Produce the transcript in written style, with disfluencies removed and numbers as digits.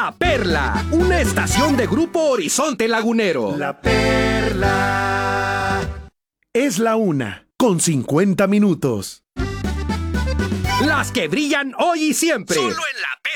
La Perla, una estación de Grupo Horizonte Lagunero. La Perla. Es la 1:50. Las que brillan hoy y siempre. Solo en La